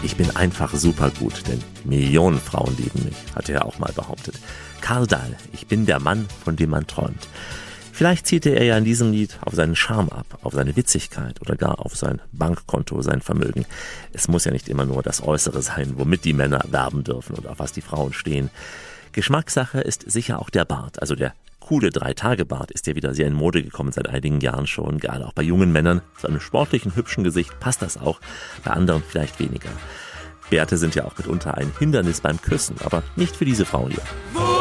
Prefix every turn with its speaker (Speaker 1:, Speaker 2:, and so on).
Speaker 1: Ich bin einfach super gut, denn Millionen Frauen lieben mich, hat er auch mal behauptet. Karl Dahl, ich bin der Mann, von dem man träumt. Vielleicht zielte er ja in diesem Lied auf seinen Charme ab, auf seine Witzigkeit oder gar auf sein Bankkonto, sein Vermögen. Es muss ja nicht immer nur das Äußere sein, womit die Männer werben dürfen und auf was die Frauen stehen. Geschmackssache ist sicher auch der Bart, also der coole 3-Tage-Bart ist ja wieder sehr in Mode gekommen seit einigen Jahren schon, gerade auch bei jungen Männern. Zu einem sportlichen, hübschen Gesicht passt das auch, bei anderen vielleicht weniger. Bärte sind ja auch mitunter ein Hindernis beim Küssen, aber nicht für diese Frau hier.